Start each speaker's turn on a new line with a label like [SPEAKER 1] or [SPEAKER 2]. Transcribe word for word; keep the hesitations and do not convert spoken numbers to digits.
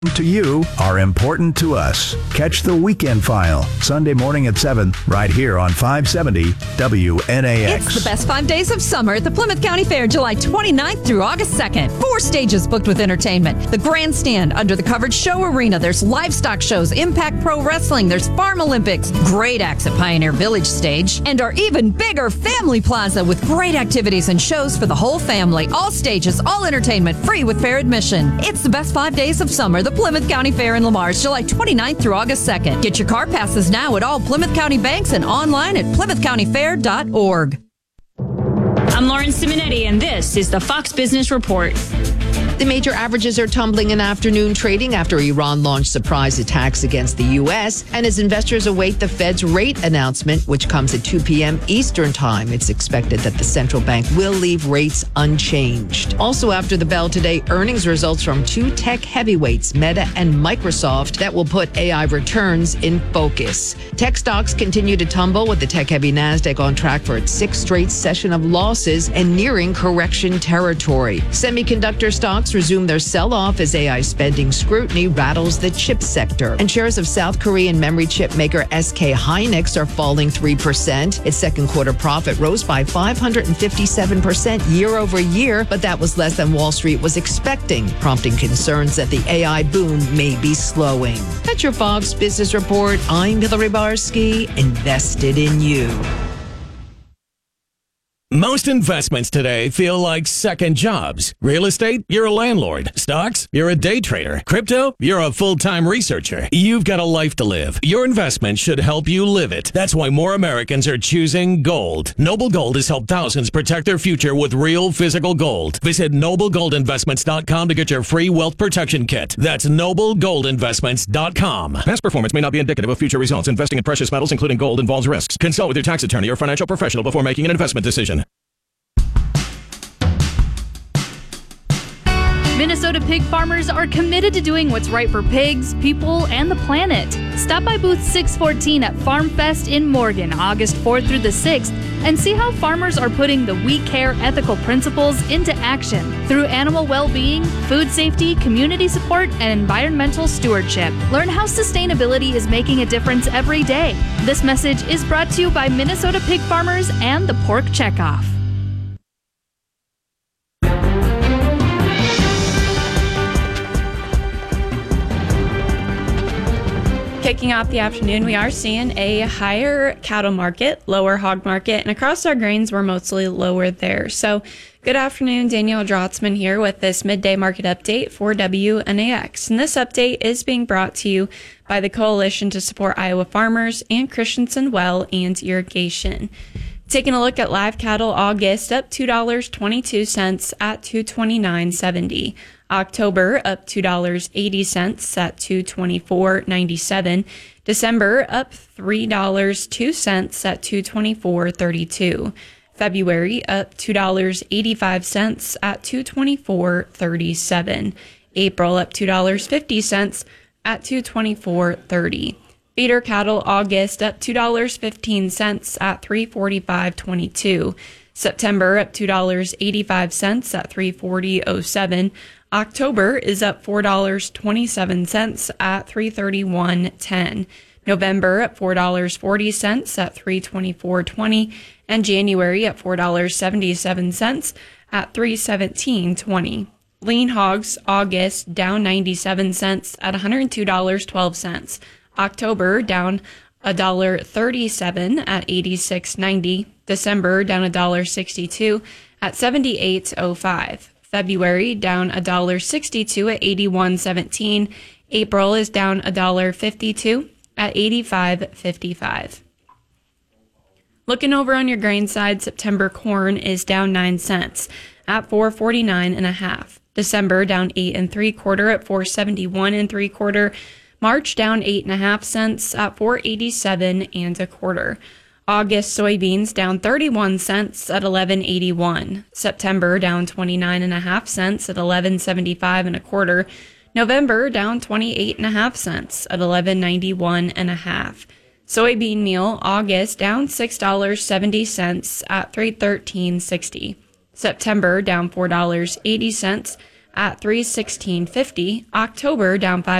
[SPEAKER 1] To you are important to us. Catch the Weekend File Sunday morning at seven right here on five seventy W N A X.
[SPEAKER 2] It's the best five days of summer at the Plymouth County Fair, July twenty-ninth through August second. Four stages booked with entertainment. The Grandstand, Under the Covered Show Arena. There's livestock shows, Impact Pro Wrestling. There's Farm Olympics. Great acts at Pioneer Village Stage. And our even bigger Family Plaza with great activities and shows for the whole family. All stages, all entertainment, free with fair admission. It's the best five days of summer. The Plymouth County Fair in Lamar's, July twenty-ninth through August second. Get your car passes now at all Plymouth County banks and online at plymouth county fair dot org.
[SPEAKER 3] I'm Lauren Simonetti, and this is the Fox Business Report.
[SPEAKER 4] The major averages are tumbling in afternoon trading after Iran launched surprise attacks against the U S. And as investors await the Fed's rate announcement, which comes at two p.m. Eastern Time, it's expected that the central bank will leave rates unchanged. Also after the bell today, earnings results from two tech heavyweights, Meta and Microsoft, that will put A I returns in focus. Tech stocks continue to tumble, with the tech-heavy NASDAQ on track for its sixth straight session of losses and nearing correction territory. Semiconductor stocks resume their sell-off as A I spending scrutiny rattles the chip sector. And shares of South Korean memory chip maker S K Hynix are falling three percent. Its second quarter profit rose by five hundred fifty-seven percent year over year, but that was less than Wall Street was expecting, prompting concerns that the A I boom may be slowing. That's your Fox Business Report. I'm Hillary Barsky, invested in you.
[SPEAKER 5] Most investments today feel like second jobs. Real estate, you're a landlord. Stocks, you're a day trader. Crypto, you're a full-time researcher. You've got a life to live. Your investment should help you live it. That's why more Americans are choosing gold. Noble Gold has helped thousands protect their future with real physical gold. Visit noble gold investments dot com to get your free wealth protection kit. That's noble gold investments dot com. Past performance may not be indicative of future results. Investing in precious metals, including gold, involves risks. Consult with your tax attorney or financial professional before making an investment decision.
[SPEAKER 6] Minnesota pig farmers are committed to doing what's right for pigs, people, and the planet. Stop by booth six fourteen at Farm Fest in Morgan, August fourth through the sixth, and see how farmers are putting the We Care ethical principles into action through animal well-being, food safety, community support, and environmental stewardship. Learn how sustainability is making a difference every day. This message is brought to you by Minnesota pig farmers and the Pork Checkoff.
[SPEAKER 7] Kicking off the afternoon, we are seeing a higher cattle market, lower hog market, and across our grains, we're mostly lower there. So, good afternoon, Danielle Drotzman here with this midday market update for W N A X. And this update is being brought to you by the Coalition to Support Iowa Farmers and Christensen Well and Irrigation. Taking a look at live cattle, August up two dollars and twenty-two cents at two twenty-nine seventy. October up two dollars and eighty cents at two twenty-four ninety-seven. December up three dollars and two cents at two twenty-four thirty-two. February up two dollars and eighty-five cents at two twenty-four thirty-seven. April up two dollars and fifty cents at two twenty-four thirty. Feeder cattle, August up two dollars and fifteen cents at three forty-five twenty-two. September up two dollars and eighty-five cents at three forty oh seven. October is up four dollars and twenty-seven cents at three thirty-one ten. November up four dollars and forty cents at three twenty-four twenty. And January at four dollars and seventy-seven cents at three seventeen twenty. Lean hogs, August down ninety-seven cents at one hundred two dollars and twelve cents. October down one dollar and thirty-seven cents at eighty-six ninety. December down one dollar and sixty-two cents at seventy-eight oh five. February down one dollar and sixty-two cents at eighty-one seventeen. April is down one dollar and fifty-two cents at eighty-five fifty-five. Looking over on your grain side, September corn is down nine cents at four forty-nine and a half. December down eight and three quarter at four seventy-one and three quarter. March down eight and a half cents at four eighty-seven and a quarter. August soybeans down thirty-one cents at eleven eighty-one. September down twenty-nine and a half cents at eleven seventy-five and a quarter. November down twenty-eight and a half cents at eleven ninety-one and a half. Soybean meal, August down six dollars and seventy cents at three thirteen sixty. September down four dollars and eighty cents at three sixteen fifty. October down five